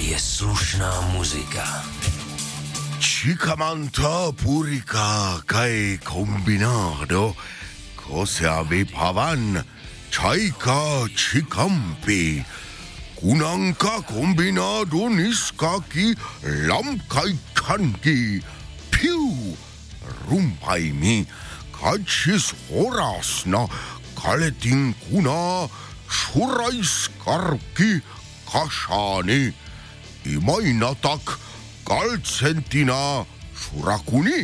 je slušná muzika. Chicamanta purika kai combinado kosiavi pavan chaika chikampi kunanka combinado niskaki lamkai kanki piu rumpaimi kachis horasna kaletin kuna shuraiskarki kashani imainatak kalcentina šurakuni.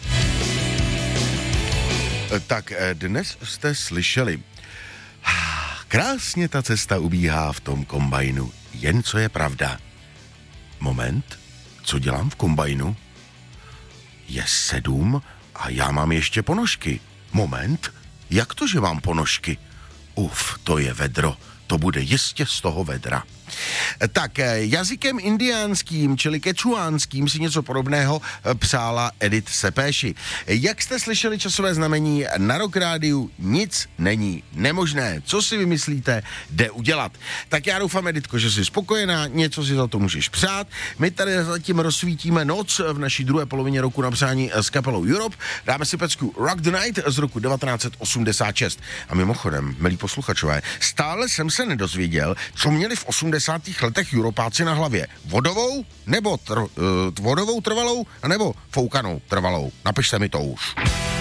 Tak dnes jste slyšeli. Krásně ta cesta ubíhá v tom kombajnu, jen co je pravda. Moment, co dělám v kombajnu? Je 7 a já mám ještě ponožky. Moment, jak to, že mám ponožky? To je vedro, to bude jistě z toho vedra. Tak jazykem indiánským, čili kečuánským, si něco podobného psála Edith Sepéši. Jak jste slyšeli časové znamení, na Rock Rádiu nic není nemožné. Co si vymyslíte, jde udělat. Tak já doufám, Editko, že jsi spokojená, něco si za to můžeš přát. My tady zatím rozsvítíme noc v naší druhé polovině roku na přání s kapelou Europe. Dáme si pecku Rock the Night z roku 1986. A mimochodem, milí posluchačové, stále jsem se nedozvěděl, co měli v 80. letech Europáci na hlavě. Vodovou nebo vodovou trvalou, nebo foukanou trvalou. Napište mi to už.